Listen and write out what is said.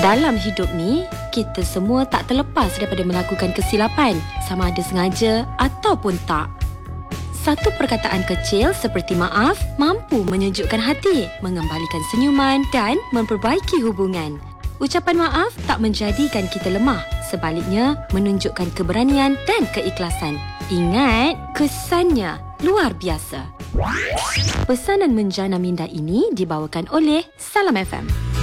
Dalam hidup ni, kita semua tak terlepas daripada melakukan kesilapan, sama ada sengaja ataupun tak. Satu perkataan kecil seperti maaf mampu menyejukkan hati, mengembalikan senyuman dan memperbaiki hubungan. Ucapan maaf tak menjadikan kita lemah, sebaliknya menunjukkan keberanian dan keikhlasan. Ingat, kesannya luar biasa. Pesanan menjana minda ini dibawakan oleh Salam FM.